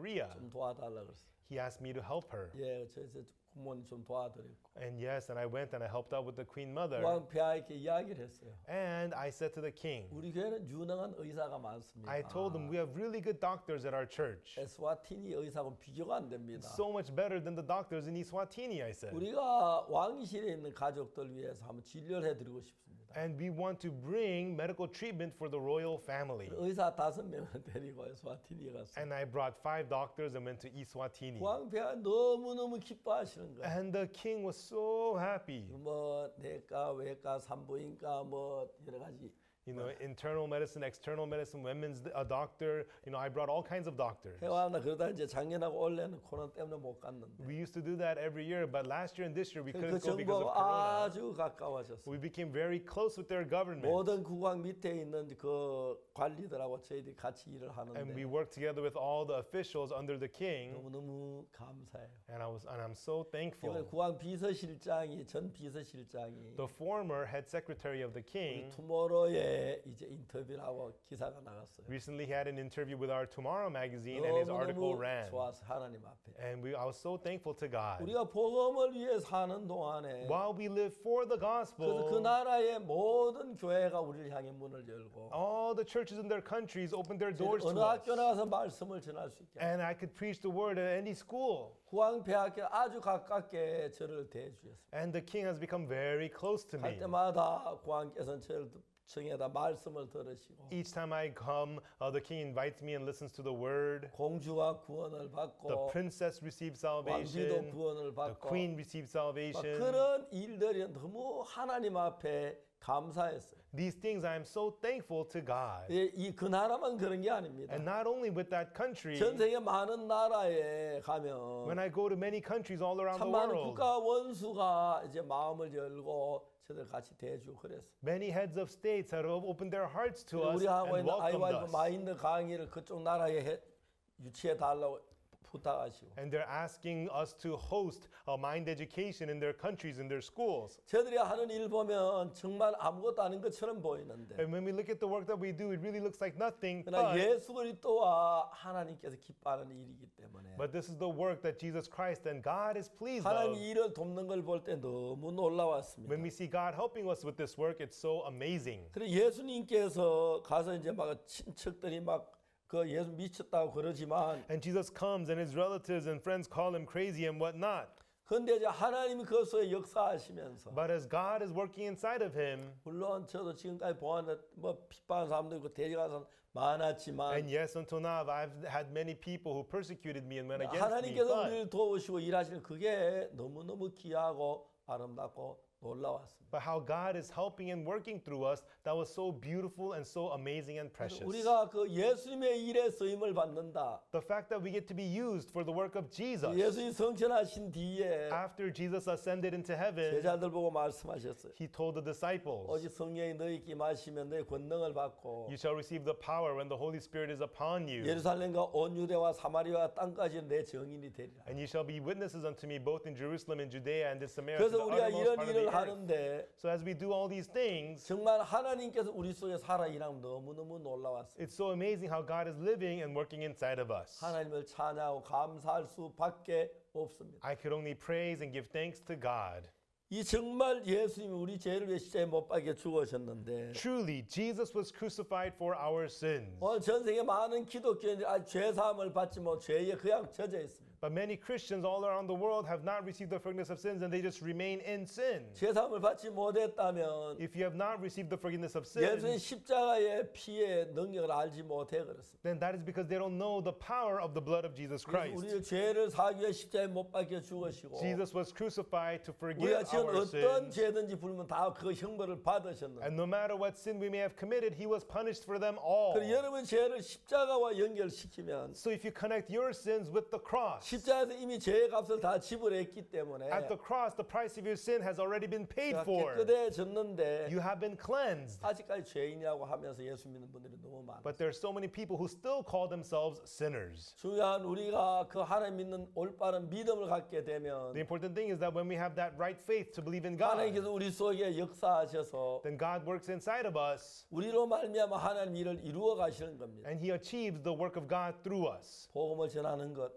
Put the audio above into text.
Korea. 좀 도와달라 그랬어요. He asked me to help her. 예, 저에서 부모님 좀 도와드렸고. And yes, and I went and I helped out with the Queen Mother. 왕폐하에게 이야기를 했어요. And I said to the king, 우리 교회는 유능한 의사가 많습니다. I told him we have really good doctors at our church. 에스와티니 의사하고 비교가 안 됩니다. So much better than the doctors in Eswatini, I said. 우리가 왕실에 있는 가족들 위해서 한번 진료를 해드리고 싶습니다. And we want to bring medical treatment for the royal family. 의사 5명을 데리고 에스와티니에 갔어요. And I brought 5 doctors and went to Eswatini. 왕폐하 너무너무 기뻐하시는 거예요. And the king was so happy. 뭐 내과, 외과, 산부인과 뭐 여러 가지. You know, internal medicine, external medicine, women's a doctor. You know, I brought all kinds of doctors. 해와나 그러다 이제 작년하고 올해는 코로나 때문에 못 갔는데. We used to do that every year, but last year and this year we 그 couldn't go because of 정부하고 Corona. 아주 가까워졌어요. We became very close with their government. 모든 국왕 밑에 있는 그 관리들하고 저희들이 같이 일을 And we 하는데 worked together with all the officials under the king. 너무너무 감사해요. And I'm so 이번 thankful. 국왕 비서실장이 전 비서실장이 The former head secretary of the king 투모로우에 이제 인터뷰를 하고 기사가 나갔어요. recently had an interview with our Tomorrow magazine and his article 너무너무 ran. 좋아서 하나님 앞에 And I was so thankful to God. 우리가 복음을 위해 사는 동안에 While we live for the 그래서 그 gospel, 나라의 모든 교회가 우리를 향해 문을 열고 all the churches in their countries opened their doors 어느 to us. 학교 나가서 말씀을 전할 수 있게 And I could preach the word at any school. 국왕폐하께 아주 가깝게 저를 대해주셨습니다. And the king has become very close to 갈 me. 때마다 국왕께서는 저를 청에다 말씀을 들으시고 Each time I come, the king invites me and listens to the word. 공주가 구원을 The 받고 princess receives 왕비도 salvation. 구원을 The 받고 queen receives 막 salvation. 그런 일들이 너무 하나님 앞에 감사했어요. These things I am so thankful to God. 이 그 나라만 그런 게 아닙니다. And not only with that country, 전 세계 많은 나라에 가면 when I go to many countries all around the 참 많은 world, 국가 원수가 이제 마음을 열고 저들 같이 대해주고 그랬어요. many heads of states have opened their hearts to us 우리 하고 and 있는 welcomed 아이와이프 us. 마인드 강의를 그쪽 나라에 유치해 달라고 부탁하시고 And they're asking us to host a mind education in their countries, in their schools. 저들이 하는 일 보면 정말 아무것도 아닌 것처럼 보이는데 And when we look at the work that we do, it really looks like nothing. 그러나 But, 예수 그리스도와 하나님께서 기뻐하는 일이기 때문에 but this is the work that Jesus Christ and God is pleased 하나님 of. 일을 돕는 걸 볼 때 너무 놀라웠습니다. When we see God helping us with this work, it's so amazing. 그래 예수님께서 가서 이제 막 친척들이 막 그 예수 미쳤다고 그러지만 And Jesus comes and his relatives and friends call him crazy and whatnot. 근데 이제 하나님이 그 속에 역사하시면서 But as God is working inside of him, 물론 저도 지금까지 보았는데 뭐 핍박한 사람도 있고 데려간 사람 많았지만 and yes, until now, I've had many people who persecuted me and went against me. 하나님께서 But, 우리를 도우시고 일하시는 그게 너무너무 귀하고 아름답고 놀라웠습니다. but how God is helping and working through us, that was so beautiful and so amazing and precious. 우리가 그 예수님의 일에 쓰임을 받는다. The fact that we get to be used for the work of Jesus. 예수님 성천하신 뒤에 After Jesus ascended into heaven, 제자들 보고 말씀하셨어요. he told the disciples, 오직 성령이 너희께 임하시면 너희 권능을 받고 you shall receive the power when the Holy Spirit is upon you, 예루살렘과 온 유대와 사마리아 땅까지 내 증인이 되리라. and you shall be witnesses unto me both in Jerusalem and Judea and in Samaria to 그래서 the 우리가 uttermost 이런 part of the 일을 earth. 하는데 So as we do all these things, 정말 하나님께서 우리 속에 살아 일하면 너무너무 놀라웠어요. it's so amazing how God is living and working inside of us. 하나님을 찬양하고 감사할 수밖에 없습니다. I could only praise and give thanks to God. 이 정말 예수님이 우리 죄를 위해 십자가에 못 박혀 죽으셨는데 Truly, Jesus was crucified for our sins. 오늘 전 세계 많은 기독교인들이 아직 죄 사함을 받지 못 죄에 그냥 젖어 있습니다. But many Christians all around the world have not received the forgiveness of sins and they just remain in sin. 죄 사함을 받지 못했다면 If you have not received the forgiveness of 예수님 sins, 십자가의 피의 능력을 알지 못해 그렇습니다. then that is because they don't know the power of the blood of Jesus Christ. 우리의 죄를 사기 위해 십자가에 못 박혀 죽으시고 Jesus was crucified to forgive 우리가 지은 our 어떤 sins. 죄든지 불면 다 그 형벌을 받으셨는데 And no matter what sin we may have committed, he was punished for them all. 그리고 여러분 죄를 십자가와 연결시키면 So if you connect your sins with the cross, 십자가에서 이미 죄의 값을 다 지불했기 때문에 at the cross, the price of your sin has already been paid for. 깨끗해졌는데 You have been cleansed. 아직까지 죄인이라고 하면서 예수 믿는 분들이 너무 많아요. But there are so many people who still call themselves sinners. 중요한 우리가 그 하나님 믿는 올바른 믿음을 갖게 되면 The important thing is that when we have that right faith, faith to believe in God, 하나님께서 우리 속에 역사하셔서 then God works inside of us 우리로 말미암아 하나님 일을 이루어 가시는 겁니다. and He achieves the work of God through us. 복음을 전하는 것,